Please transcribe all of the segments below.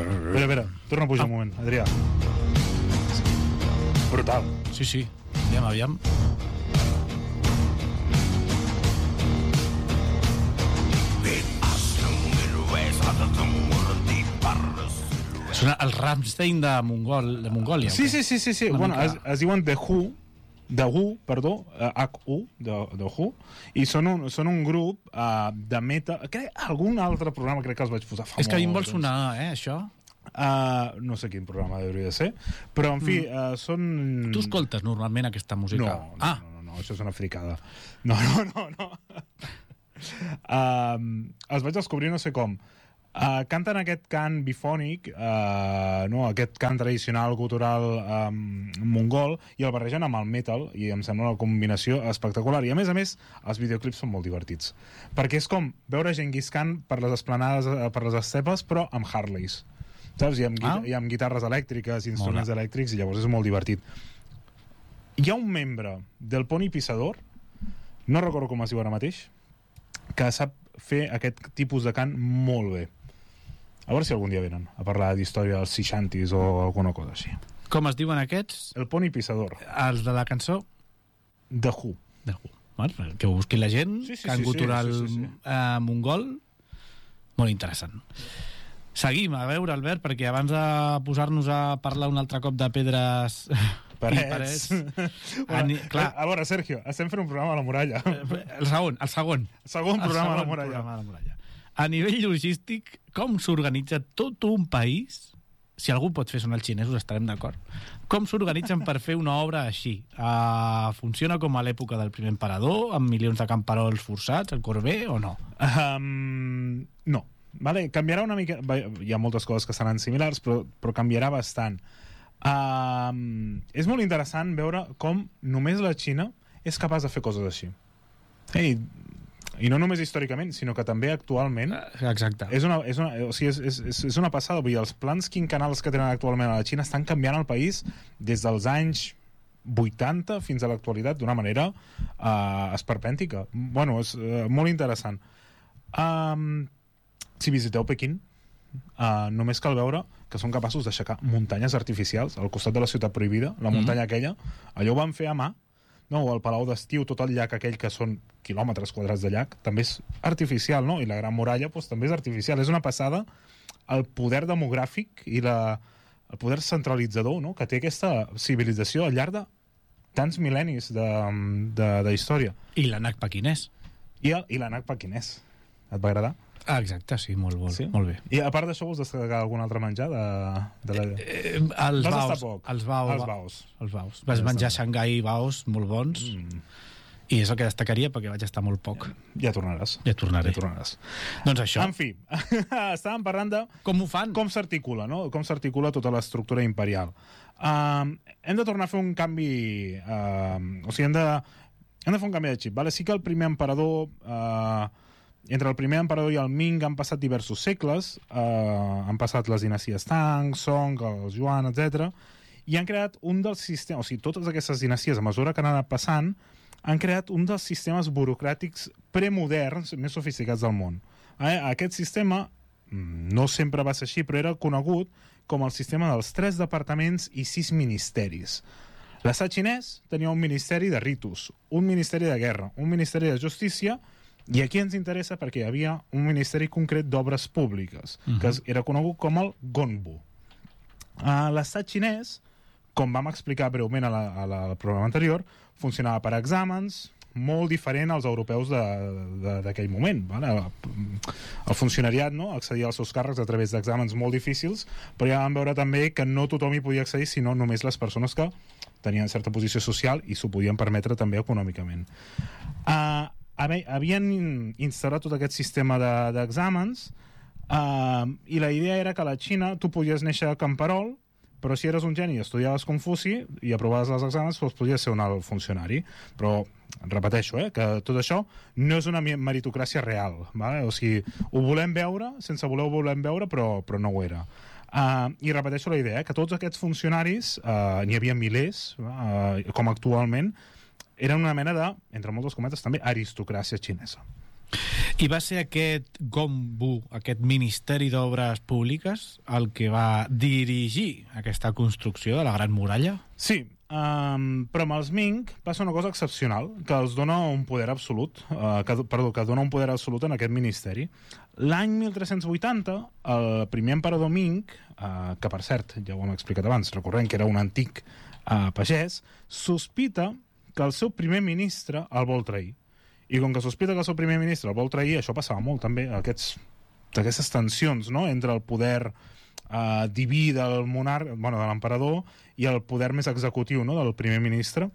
Espera, torna a pujar un moment, Adrià. Brutal. Sí. Aviam. Sona el Rammstein de Mongòlia. Sí. Bueno, es diuen The Who, H-U, The Who, i són un grup de metal. Algun altre programa crec que els vaig posar fa molt. És que a mi em vol sonar, això. No sé quin programa hauria de ser, però en fi, són... Tu escoltes normalment aquesta música? No, això és una fricada. No. Els vaig descobrir no sé com. Canten aquest cant bifònic, aquest cant tradicional cultural mongol, i el barregen amb el metal, i em sembla una combinació espectacular. I a més, els videoclips són molt divertits, perquè és com veure Genghis Khan per les esplanades, per les estepes, però amb Harleys, saps? I amb guitarres elèctriques, instruments elèctrics, i llavors és molt divertit. Hi ha un membre del Pony Pissador, no recordo com es diu ara mateix, que sap fer aquest tipus de cant molt bé. A veure si algun dia venen a parlar d'història dels 60s o alguna cosa així. Com es diuen aquests? El Pony Pissador. Els de la cançó? The Who. Que ho busqui la gent, cant cultural mongol. Molt interessant. Seguim, a veure, Albert, perquè abans de posar-nos a parlar un altre cop de pedres... Parets. Clar. A veure, Sergio, estem fent un programa a la muralla. El segon. El segon programa a la muralla. A nivell logístic, com s'organitza tot un país? Si algú pot fer sonar els xinesos, estarem d'acord. Com s'organitzen per fer una obra així? Funciona com a l'època del primer emperador, amb milions de camperols forçats, el Corber, o no? No. Vale, canviarà una mica... Hi ha moltes coses que seran similars, però canviarà bastant. És molt interessant veure com només la Xina és capaç de fer coses així. I no només històricament, sinó que també actualment. Exacte. És una passada. Vull dir, els plans quinquennals que tenen actualment a la Xina estan canviant el país des dels anys 80 fins a l'actualitat d'una manera esperpèntica. Bueno, és molt interessant. Si visiteu Pequín, només cal veure que són capaços d'aixecar muntanyes artificials al costat de la ciutat prohibida, la muntanya aquella. Allò ho van fer a mà. No, o el Palau d'Estiu, tot el llac aquell que són quilòmetres quadrats de llac, també és artificial, no? I la Gran Muralla també és artificial. És una passada el poder demogràfic i el poder centralitzador, no?, que té aquesta civilització al llarg de tants mil·lennis de història. I l'ànec pequinès. I l'ànec pequinès. Et va agradar? Exacte, sí, molt bé. I a part d'això, vols destacar algun altre menjar? Els baos. Vas menjar a Xangai baos molt bons, i és el que destacaria perquè vaig estar molt poc. Ja tornaràs. Doncs això. En fi, estàvem parlant de com ho fan, com s'articula, no? Com s'articula tota l'estructura imperial. Hem de tornar a fer un canvi, hem de fer un canvi de xip, vale? Sí que el primer emperador... entre el primer emperador i el Ming han passat diversos segles, han passat les dinasties Tang, Song, els Yuan, etc. I han creat un dels sistemes, o sigui, totes aquestes dinasties, a mesura que han anat passant, han creat un dels sistemes burocràtics premoderns més sofisticats del món. Aquest sistema no sempre va ser així, però era conegut com el sistema dels 3 departaments i 6 ministeris. L'estat xinès tenia un ministeri de ritus, un ministeri de guerra, un ministeri de justícia. I aquí ens interessa perquè hi havia un ministeri concret d'obres públiques, que era conegut com el Gonbu. L'estat xinès, com vam explicar breument al programa anterior, funcionava per exàmens, molt diferent als europeus d'aquell moment. Vale? El funcionariat, no?, accedia als seus càrrecs a través d'exàmens molt difícils, però ja vam veure també que no tothom hi podia accedir, sinó només les persones que tenien certa posició social i s'ho podien permetre també econòmicament. Havien instaurat tot aquest sistema d'exàmens, i la idea era que a la Xina tu podies néixer a camperol, però si eres un geni i estudiaves Confuci i aprovaves els exàmens, doncs podies ser un alt funcionari. Però repeteixo, que tot això no és una meritocràcia real, vale? O sigui, ho volem veure, sense voler ho volem veure, però no ho era. I repeteixo la idea, que tots aquests funcionaris, n'hi havia milers, com actualment, eren una mena de, entre moltes cometes també, aristocràcia xinesa. I va ser aquest GOMBU, aquest Ministeri d'Obres Públiques, el que va dirigir aquesta construcció de la Gran Muralla? Sí, però amb els Ming passa una cosa excepcional, que els dona un poder absolut, que dona un poder absolut en aquest ministeri. L'any 1380, el primer emperador Ming, que per cert, ja ho hem explicat abans, recordem que era un antic pagès, sospita que el seu primer ministre el vol trair. I com que sospita que el seu primer ministre el vol trair, això passava molt també, aquestes tensions, no?, entre el poder diví del monarca, bueno, de l'emperador, i el poder més executiu, no?, del primer ministre.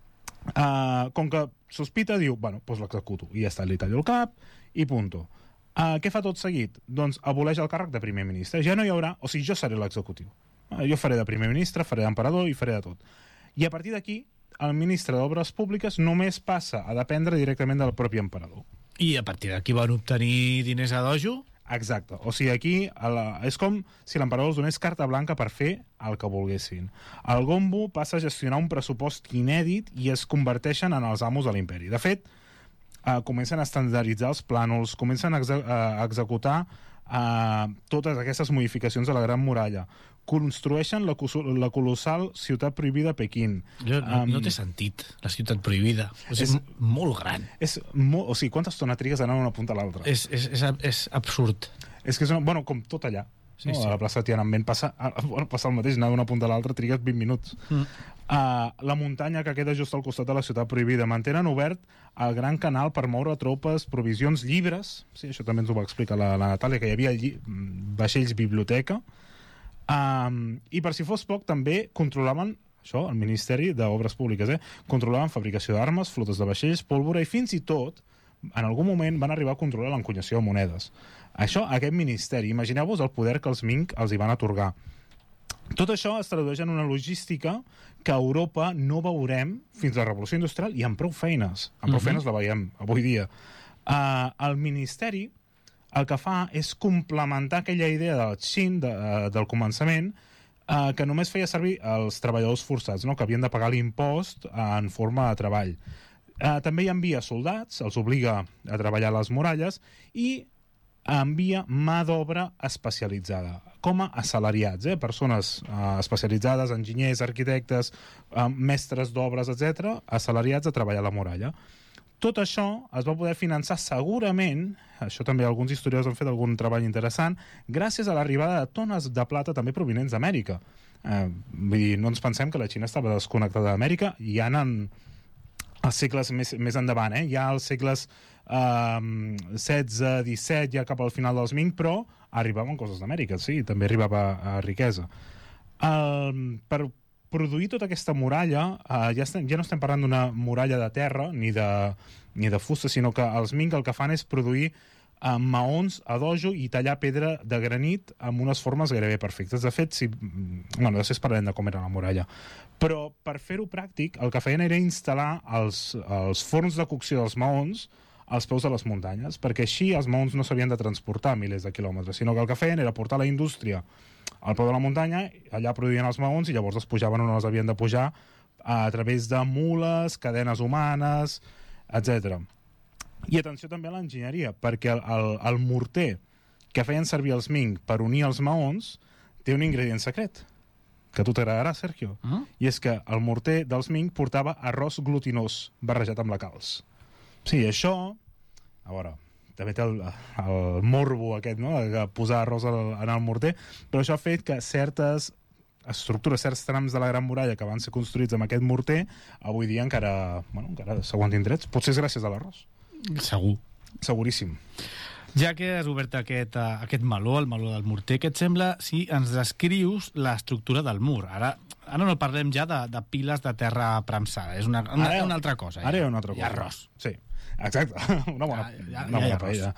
Com que sospita, diu, bueno, doncs l'executo, i ja està, li tallo el cap, i punto. Què fa tot seguit? Doncs aboleix el càrrec de primer ministre. Ja no hi haurà, o sigui, jo seré l'executiu. Jo faré de primer ministre, faré d'emperador i faré de tot. I a partir d'aquí, el ministre d'Obres Públiques només passa a dependre directament del propi emperador. I a partir d'aquí van obtenir diners a dojo? Exacte. O sigui, aquí és com si l'emperador els donés carta blanca per fer el que volguessin. El Gombu passa a gestionar un pressupost inèdit i es converteixen en els amos de l'imperi. De fet, comencen a estandarditzar els plànols, comencen a executar totes aquestes modificacions de la Gran Muralla, construeixen la colossal ciutat prohibida Pequín. No té sentit, la ciutat prohibida. O sigui, és molt gran. O sigui, quanta estona trigues d'anar d'una punta a l'altra? És absurd. És que és bueno, com tot allà. Sí, no? sí. A la plaça Tiananmen passa el mateix, anar d'una punta a l'altra trigues 20 minuts. La muntanya que queda just al costat de la ciutat prohibida. Mantenen obert el Gran Canal per moure tropes, provisions, llibres. Sí, això també ens ho va explicar la Natàlia, que hi havia vaixells biblioteca. I per si fos poc, també controlaven això, el Ministeri d'Obres Públiques, controlaven fabricació d'armes, flotes de vaixells, pólvora i fins i tot, en algun moment, van arribar a controlar l'encunyació de monedes. Això, aquest ministeri, imagineu-vos el poder que els Ming els hi van atorgar. Tot això es tradueix en una logística que a Europa no veurem fins a la Revolució Industrial i amb prou feines. Amb prou feines la veiem avui dia. El ministeri el que fa és complementar aquella idea del Xin, del començament, que només feia servir els treballadors forçats, no?, que havien de pagar l'impost en forma de treball. També hi envia soldats, els obliga a treballar a les muralles, i envia mà d'obra especialitzada, com a assalariats, persones especialitzades, enginyers, arquitectes, mestres d'obres, etc., assalariats a treballar a la muralla. Tot això es va poder finançar segurament, això també alguns historiadors han fet algun treball interessant, gràcies a l'arribada de tones de plata també provinents d'Amèrica. Vull dir, no ens pensem que la Xina estava desconnectada d'Amèrica, ja en els segles més endavant, ja als segles XVI, XVII, ja cap al final dels Ming, però arribaven coses d'Amèrica, sí, també arribava a riquesa. Per produir tota aquesta muralla, ja no estem parlant d'una muralla de terra ni de fusta, sinó que els Ming el que fan és produir maons a dojo i tallar pedra de granit amb unes formes gairebé perfectes. De fet, després parlem de com era la muralla. Però per fer-ho pràctic, el que feien era instal·lar els forns de cocció dels maons als peus de les muntanyes, perquè així els maons no s'havien de transportar milers de quilòmetres, sinó que el que feien era portar la indústria al peu de la muntanya, allà produïen els maons i llavors es pujaven on els havien de pujar a través de mules, cadenes humanes, etc. I atenció també a l'enginyeria, perquè el morter que feien servir els Ming per unir els maons té un ingredient secret, que a tu t'agradarà, Sergio. I és que el morter dels Ming portava arròs glutinós barrejat amb la calç. Sí, això, a veure, també té el morbo aquest, no?, de posar arròs en el morter, però això ha fet que certes estructures, certs trams de la Gran Muralla que van ser construïts amb aquest morter, avui dia encara s'aguantin drets. Potser és gràcies a l'arròs. Segur. Seguríssim. Ja que has obert aquest meló, el meló del morter, què et sembla si ens descrius l'estructura del mur? Ara no parlem ja de piles de terra premsada, és una altra cosa. Ara hi ha una altra cosa. I arròs. Sí, exacte. Una bona paella.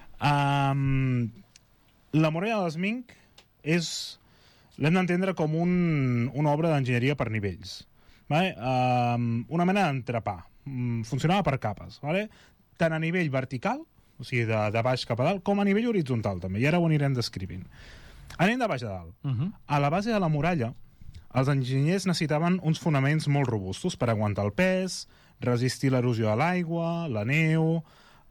La muralla dels Ming l'hem d'entendre com una obra d'enginyeria per nivells. Una mena d'entrepà. Funcionava per capes. Tant a nivell vertical, o sigui, de baix cap a dalt, com a nivell horitzontal, també. I ara ho anirem descrivint. Anem de baix a dalt. A la base de la muralla, els enginyers necessitaven uns fonaments molt robustos per aguantar el pes, resistir l'erosió de l'aigua, la neu,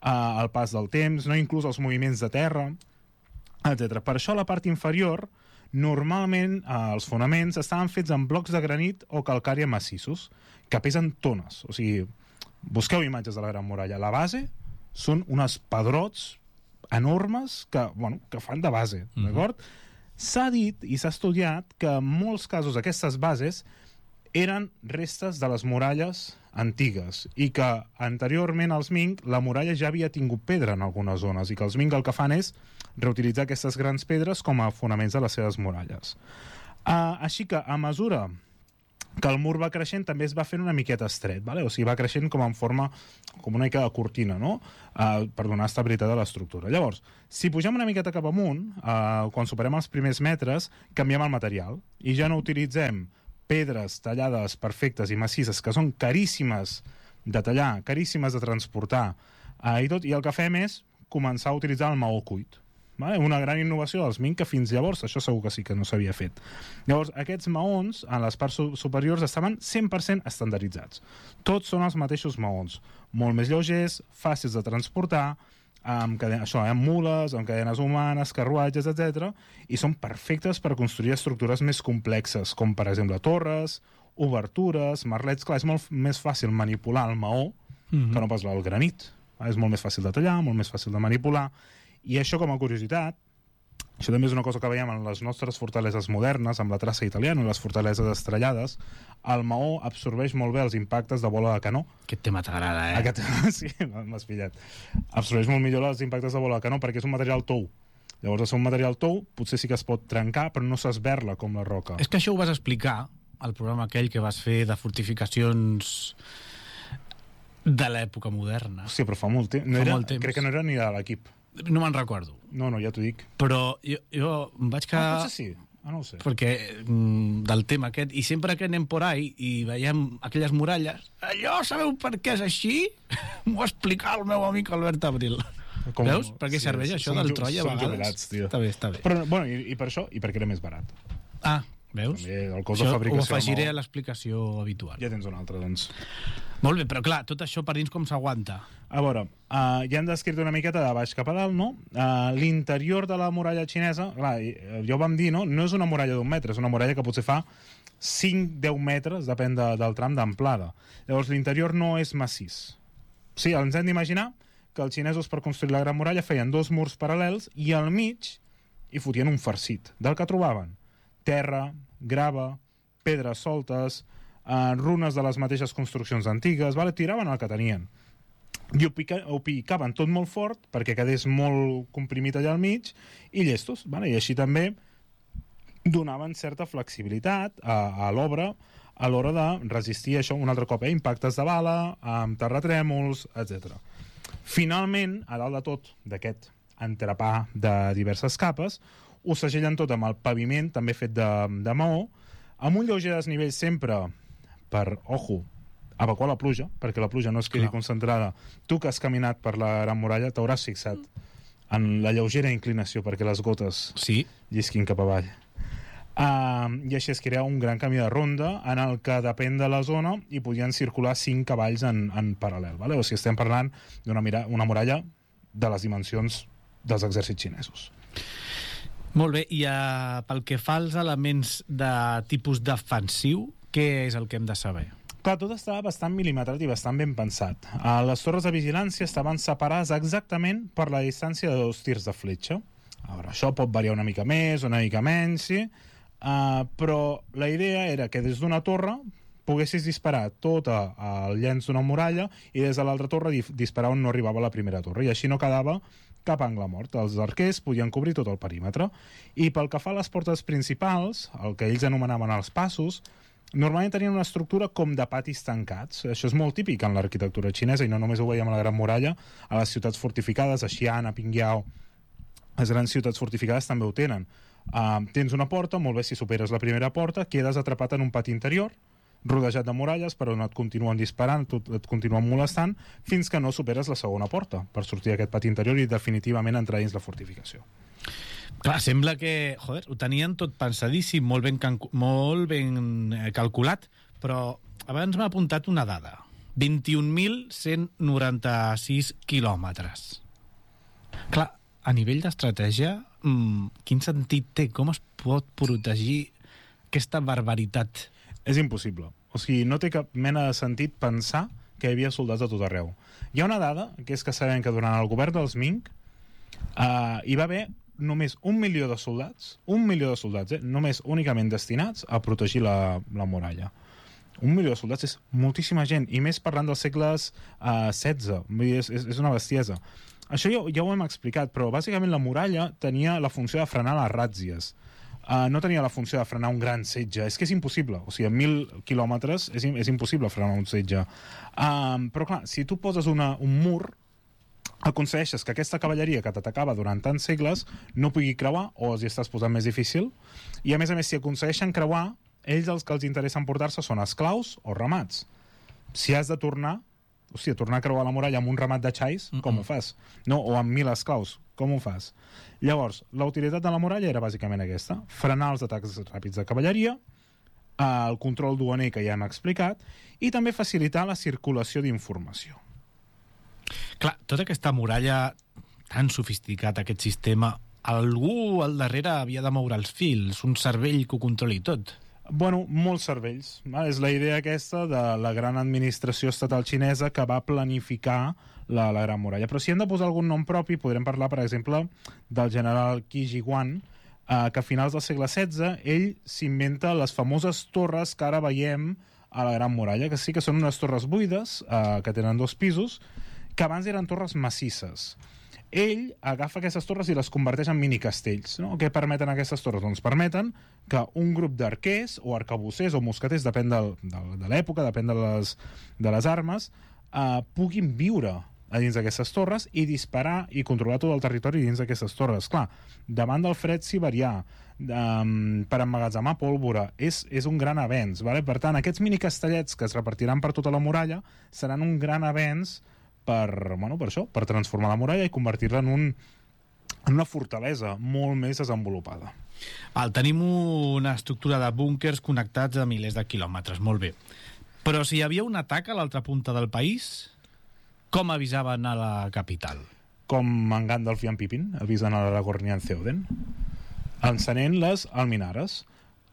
el pas del temps, no inclús els moviments de terra, etc. Per això la part inferior, normalment els fonaments estaven fets amb blocs de granit o calcària massissos, que pesen tones. O sigui, busqueu imatges de la Gran Muralla. La base són uns pedrots enormes que fan de base, d'acord? S'ha dit i s'ha estudiat que en molts casos aquestes bases eren restes de les muralles antigues i que anteriorment als Ming la muralla ja havia tingut pedra en algunes zones i que els Ming el que fan és reutilitzar aquestes grans pedres com a fonaments de les seves muralles. Així que a mesura que el mur va creixent també es va fent una miqueta estret, vale? O sigui, va creixent com en forma, com una mica de cortina, no? Per donar estabilitat a l'estructura. Llavors, si pugem una miqueta cap amunt, quan superem els primers metres, canviem el material i ja no utilitzem pedres tallades perfectes i massisses, que són caríssimes de tallar, caríssimes de transportar, i el que fem és començar a utilitzar el maó cuit. Vale? Una gran innovació dels Ming que fins llavors això segur que sí que no s'havia fet. Llavors, aquests maons en les parts superiors estaven 100% estandarditzats. Tots són els mateixos maons, molt més lleugers, fàcils de transportar, amb mules, amb cadenes humanes, carruatges, etc. I són perfectes per construir estructures més complexes, com per exemple torres, obertures, merlets. Clar, és molt més fàcil manipular el maó que no pas el granit. És molt més fàcil de tallar, molt més fàcil de manipular. I això, com a curiositat, això també és una cosa que veiem en les nostres fortaleses modernes, amb la traça italiana, les fortaleses estrellades, el maó absorbeix molt bé els impactes de bola de canó. Aquest tema t'agrada, eh? Sí, m'has pillat. Absorbeix molt millor els impactes de bola de canó perquè és un material tou. Llavors, al ser un material tou, potser sí que es pot trencar, però no s'esberla com la roca. És que això ho vas explicar al programa aquell que vas fer de fortificacions de l'època moderna. Hòstia, però fa molt temps. Crec que no era ni de l'equip. No me'n recordo. No, ja t'ho dic. Però jo em vaig quedar... Potser sí. No ho sé. Perquè del tema aquest, i sempre que anem por ahí i veiem aquelles muralles, allò sabeu per què és així? M'ho va explicar el meu amic Albert Abril. Veus? Per què serveix això del Troia a vegades? Jubilats, tio. Està bé. Però, bueno, i per això, i perquè era més barat. Veus? També el cost de fabricació... Ho afegiré a l'explicació habitual. Ja tens un altre, doncs. Molt bé, però clar, tot això per dins com s'aguanta? A veure, ja hem descrit una miqueta de baix cap a dalt, no? L'interior de la muralla xinesa, clar, ja ho vam dir, no? No és una muralla d'1 metre, és una muralla que potser fa 5-10 metres, depèn del tram d'amplada. Llavors, l'interior no és massís. Sí, ens hem d'imaginar que els xinesos per construir la Gran Muralla feien 2 murs paral·lels i al mig hi fotien un farcit del que trobaven. Terra, grava, pedres soltes, runes de les mateixes construccions antigues, vale? Tiraven el que tenien. I ho picaven tot molt fort perquè quedés molt comprimit allà al mig i llestos, vale? I així també donaven certa flexibilitat a l'obra a l'hora de resistir això un altre cop, impactes de bala, amb terratrèmols, etc. Finalment, a dalt de tot d'aquest entrepà de diverses capes, ho segellen tot amb el paviment, també fet de maó, amb un lleuger desnivell sempre per, evacuar la pluja, perquè la pluja no es quedi concentrada. Tu que has caminat per la Gran Muralla t'hauràs fixat en la lleugera inclinació perquè les gotes llisquin cap avall. I així es crea un gran camí de ronda en el que, depèn de la zona, hi podien circular 5 cavalls en paral·lel. Vale? O sigui, estem parlant d'una muralla de les dimensions dels exèrcits xinesos. Molt bé, i pel que fa als elements de tipus defensiu, què és el que hem de saber? Clar, tot estava bastant mil·limetrat i bastant ben pensat. Les torres de vigilància estaven separades exactament per la distància de 2 tirs de fletxa. Això pot variar una mica més, una mica menys, sí? Però la idea era que des d'una torre poguessis disparar tot el llenç d'una muralla i des de l'altra torre disparar on no arribava la primera torre, i així no quedava cap angle mort. Els arquers podien cobrir tot el perímetre. I pel que fa a les portes principals, el que ells anomenaven els passos, normalment tenien una estructura com de patis tancats. Això és molt típic en l'arquitectura xinesa i no només ho veiem a la Gran Muralla, a les ciutats fortificades, a Xi'an, a Pingyao, les grans ciutats fortificades també ho tenen. Tens una porta, molt bé, si superes la primera porta, quedes atrapat en un pati interior, rodejat de muralles, per on et continuen disparant, et continuen molestant, fins que no superes la segona porta, per sortir d'aquest pati interior i definitivament entrar dins la fortificació. Clar, sembla que, ho tenien tot pensadíssim, molt ben calculat, però abans m'ha apuntat una dada. 21.196 quilòmetres. Clar, a nivell d'estratègia, quin sentit té? Com es pot protegir aquesta barbaritat? És impossible. O sigui, no té cap mena de sentit pensar que hi havia soldats a tot arreu. Hi ha una dada, que és que sabem que durant el govern dels Ming hi va haver només 1 milió de soldats, només únicament destinats a protegir la muralla. 1 milió de soldats és moltíssima gent, i més parlant dels segles XVI. És una bestiesa. Això ja ho hem explicat, però bàsicament la muralla tenia la funció de frenar les ràtzies. No tenia la funció de frenar un gran setge. És que és impossible. O sigui, a 1.000 quilòmetres és impossible frenar un setge. Però clar, si tu poses un mur, aconsegueixes que aquesta cavalleria que t'atacava durant tants segles no pugui creuar, o els hi estàs posant més difícil, i a més, si aconsegueixen creuar, ells els que els interessa emportar-se són esclaus o ramats. Si has de tornar a creuar la muralla amb un ramat de xais, com ho fas? No, o amb 1.000 esclaus, com ho fas? Llavors, la utilitat de la muralla era bàsicament aquesta: frenar els atacs ràpids de cavalleria, el control duaner, que ja hem explicat, i també facilitar la circulació d'informació. Clar, tota aquesta muralla tan sofisticat, aquest sistema, algú al darrere havia de moure els fils, un cervell que ho controli tot. Bueno, molts cervells. És la idea aquesta de la gran administració estatal xinesa que va planificar la Gran Muralla. Però si hem de posar algun nom propi, podrem parlar, per exemple, del general Qi Jiguan, que a finals del segle XVI ell s'inventa les famoses torres que ara veiem a la Gran Muralla, que sí que són unes torres buides, que tenen 2 pisos, que abans eren torres massisses. Ell agafa aquestes torres i les converteix en minicastells. No? Què permeten aquestes torres? Doncs permeten que un grup d'arquers o arcabussers o mosqueters, depèn de l'època, depèn de les armes, puguin viure a dins d'aquestes torres i disparar i controlar tot el territori dins d'aquestes torres. Clar, davant del fred siberià, per emmagatzemar pólvora, és un gran avenç. Vale? Per tant, aquests minicastellets que es repartiran per tota la muralla seran un gran avenç per transformar la muralla i convertir-la en una fortalesa molt més desenvolupada. Tenim una estructura de búnkers connectats a milers de quilòmetres, molt bé. Però si hi havia un atac a l'altra punta del país, com avisaven a la capital? Com en Gandalf i en Pippin avisen a l'Aragorn i en Theoden, encenent les alminares.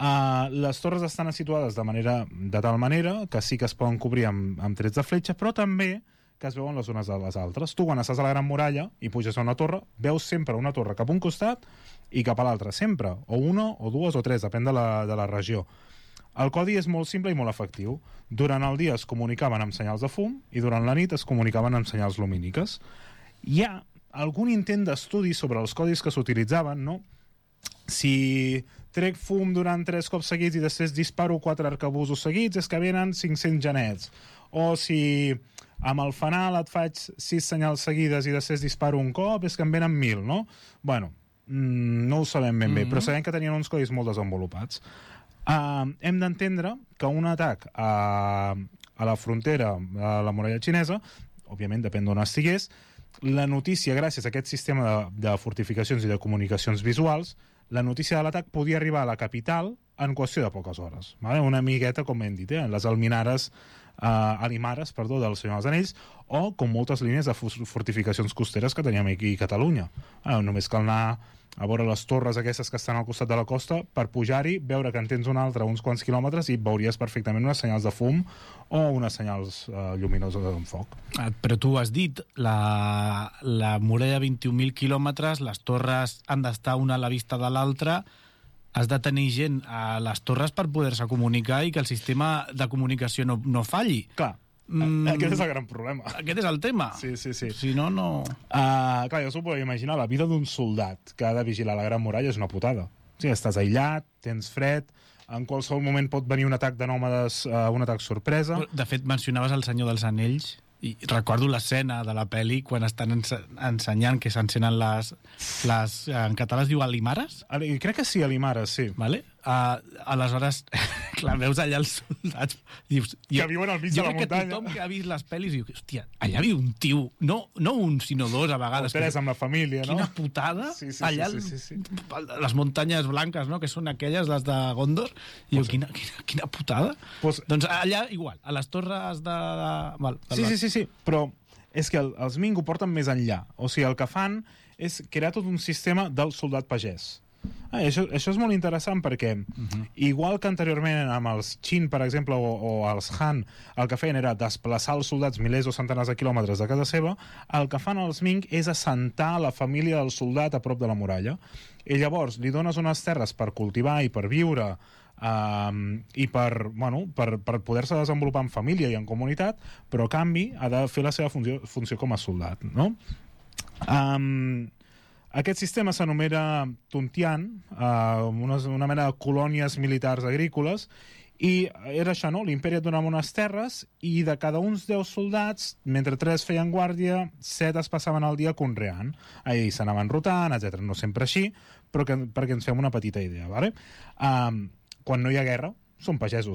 Les torres estan situades de tal manera que sí que es poden cobrir amb trets de fletxa, però també que es veuen les unes de les altres. Tu, quan estàs a la Gran Muralla i puges a una torre, veus sempre una torre cap a un costat i cap a l'altre, sempre. O una, o dues, o tres, depèn de la regió. El codi és molt simple i molt efectiu. Durant el dia es comunicaven amb senyals de fum i durant la nit es comunicaven amb senyals lumíniques. Hi ha algun intent d'estudi sobre els codis que s'utilitzaven, no? Si trec fum durant 3 cops seguits i després disparo 4 arcabusos seguits, és que venen 500 genets. O si amb el fanal et faig 6 senyals seguides i després disparo un cop, és que en venen 1.000, no? Bueno, no ho sabem ben bé, però sabem que tenien uns codis molt desenvolupats. Hem d'entendre que un atac a la frontera, a la muralla xinesa, òbviament depèn d'on estigués, la notícia, gràcies a aquest sistema de fortificacions i de comunicacions visuals, la notícia de l'atac podia arribar a la capital en qüestió de poques hores. Vale? Una amigueta, com hem dit, les alimares del Senyor dels Anells, o com moltes línies de fortificacions costeres que teníem aquí a Catalunya. Només cal anar a veure les torres aquestes que estan al costat de la costa per pujar-hi, veure que en tens una altra uns quants quilòmetres i veuries perfectament unes senyals de fum o unes senyals lluminoses d'un foc. Però tu has dit, la muralla de 21.000 quilòmetres, les torres han d'estar una a la vista de l'altra, has de tenir gent a les torres per poder-se comunicar i que el sistema de comunicació no falli. Clar, aquest és el gran problema. Aquest és el tema. Sí. Si no, no... Clar, ja s'ho podeu imaginar, la vida d'un soldat que ha de vigilar la Gran Muralla és una putada. O sigui, estàs aïllat, tens fred, en qualsevol moment pot venir un atac de nòmades, un atac sorpresa. De fet, mencionaves el Senyor dels Anells, i recordo l'escena de la pel·li quan estan ensenyant que s'encenen les... En català es diu alimares? Crec que sí, alimares, sí. Vale? Aleshores, Clar, veus allà els soldats... Dius, Que viuen al mig de la Jo crec que muntanya. tothom que ha vist les pel·lis diu, hòstia, allà viu un tio, no un, sinó dos a O vegades. tres amb la família, no? Quina putada, Sí, sí, allà sí. les muntanyes blanques, no?, que són aquelles, les de Gondor, i diu, quina putada. Pues- Doncs allà, igual, a les torres de... Val, Sí, però és que els Ming ho porten més enllà. O sigui, el que fan és crear tot un sistema del soldat pagès. Això és molt interessant perquè igual que anteriorment amb els Qin, per exemple, o els Han, el que feien era desplaçar els soldats milers o centenars de quilòmetres de casa seva, el que fan els Ming és assentar la família del soldat a prop de la muralla. I llavors li dones unes terres per cultivar i per viure i per poder-se desenvolupar en família i en comunitat, però a canvi ha de fer la seva funció com a soldat, no? Aquest sistema s'anomena Tuntian, una mena de colònies militars agrícoles, i era això, no? L'imperi et donava unes terres i de cada uns 10 soldats, mentre 3 feien guàrdia, 7 es passaven el dia conreant. Ahir s'anaven rotant, etc. No sempre així, però perquè ens fem una petita idea, ¿vale? Quan no hi ha guerra, són pagesos.